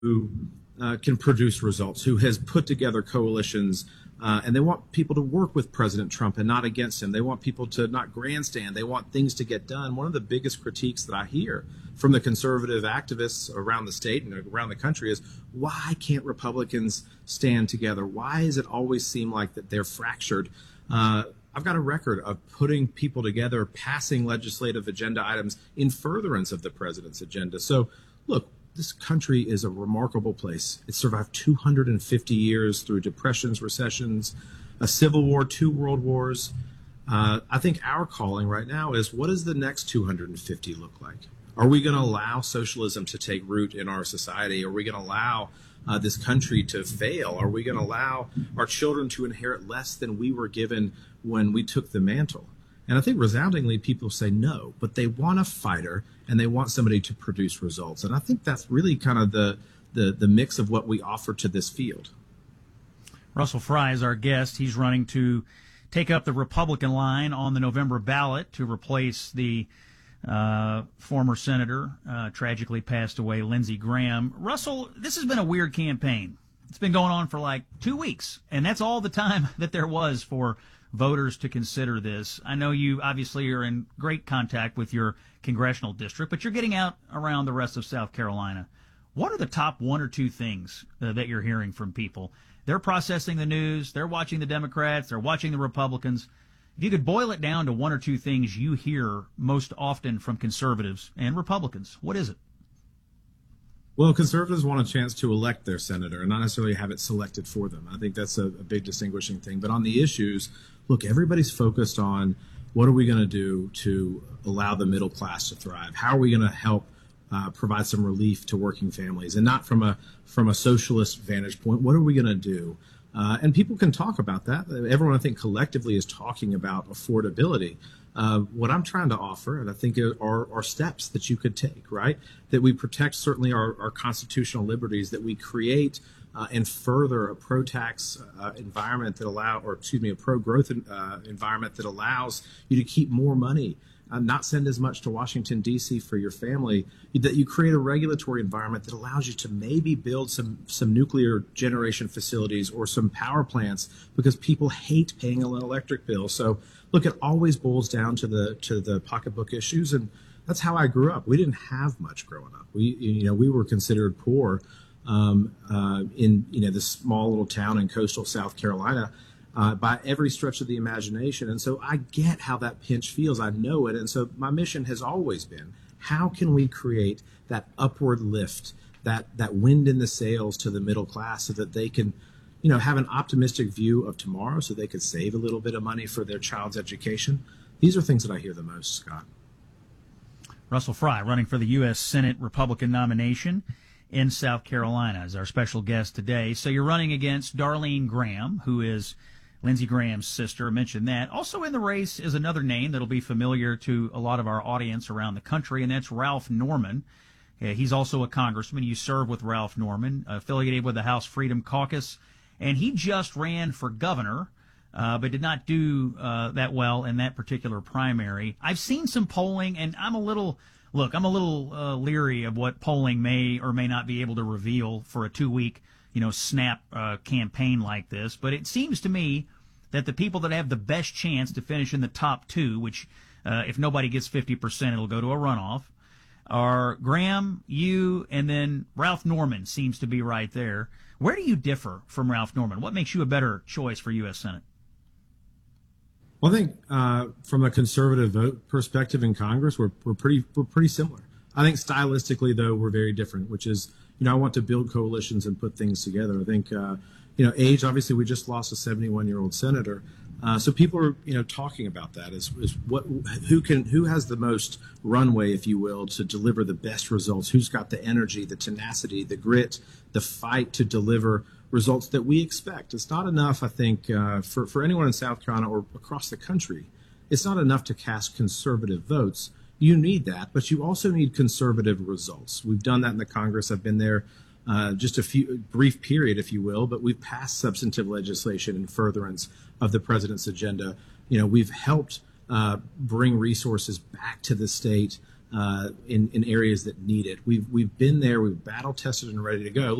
who can produce results, who has put together coalitions, and they want people to work with President Trump and not against him. They want people to not grandstand. They want things to get done. One of the biggest critiques that I hear from the conservative activists around the state and around the country is, why can't Republicans stand together? Why does it always seem like that they're fractured? I've got a record of putting people together, passing legislative agenda items in furtherance of the president's agenda. So, look, this country is a remarkable place. It survived 250 years through depressions, recessions, a civil war, 2 world wars. I think our calling right now is, what does the next 250 look like? Are we going to allow socialism to take root in our society? Are we going to allow this country to fail? Are we going to allow our children to inherit less than we were given when we took the mantle? And I think resoundingly people say no, but they want a fighter and they want somebody to produce results. And I think that's really kind of the mix of what we offer to this field. Russell Fry is our guest. He's running to take up the Republican line on the November ballot to replace the former senator, tragically passed away, Lindsey Graham. Russell, this has been a weird campaign. It's been going on for like 2 weeks, and that's all the time that there was for voters to consider this. I know you obviously are in great contact with your congressional district, but you're getting out around the rest of South Carolina. What are the top 1 or 2 things that you're hearing from people? They're processing the news, they're watching the Democrats, they're watching the Republicans. If you could boil it down to 1 or 2 things you hear most often from conservatives and Republicans, what is it? Well, conservatives want a chance to elect their senator and not necessarily have it selected for them. I think that's a big distinguishing thing. But on the issues, look, everybody's focused on, what are we going to do to allow the middle class to thrive? How are we going to help provide some relief to working families? And not from a socialist vantage point, what are we going to do? And people can talk about that. Everyone, I think, collectively is talking about affordability. What I'm trying to offer, and I think are steps that you could take, right? That we protect certainly our constitutional liberties, that we create and further a pro-tax environment that a pro-growth environment that allows you to keep more money, not send as much to Washington, D.C. for your family, that you create a regulatory environment that allows you to maybe build some nuclear generation facilities or some power plants, because people hate paying an electric bill. So, look, it always boils down to the pocketbook issues, and that's how I grew up. We didn't have much growing up. We were considered poor in this small little town in coastal South Carolina. By every stretch of the imagination. And so I get how that pinch feels. I know it. And so my mission has always been, how can we create that upward lift, that wind in the sails to the middle class, so that they can, have an optimistic view of tomorrow, so they could save a little bit of money for their child's education. These are things that I hear the most, Scott. Russell Fry, running for the U.S. Senate Republican nomination in South Carolina, is our special guest today. So you're running against Darlene Graham, who is Lindsey Graham's sister. I mentioned that. Also in the race is another name that'll be familiar to a lot of our audience around the country, and that's Ralph Norman. He's also a congressman. You serve with Ralph Norman, affiliated with the House Freedom Caucus, and he just ran for governor, but did not do that well in that particular primary. I've seen some polling, and I'm a little leery of what polling may or may not be able to reveal for a 2-week snap campaign like this. But it seems to me that the people that have the best chance to finish in the top 2, which if nobody gets 50%, it'll go to a runoff, are Graham, you, and then Ralph Norman seems to be right there. Where do you differ from Ralph Norman? What makes you a better choice for U.S. Senate? Well, I think from a conservative vote perspective in Congress, we're pretty similar. I think stylistically, though, we're very different, which is, I want to build coalitions and put things together. I think, age, obviously, we just lost a 71-year-old senator. So people are, talking about that is who has the most runway, if you will, to deliver the best results? Who's got the energy, the tenacity, the grit, the fight to deliver results that we expect? It's not enough, I think, for anyone in South Carolina or across the country. It's not enough to cast conservative votes. You need that, but you also need conservative results. We've done that in the Congress. I've been there just a brief period, if you will, but we've passed substantive legislation in furtherance of the president's agenda. We've helped bring resources back to the state in areas that need it. We've been there. We've battle tested and ready to go.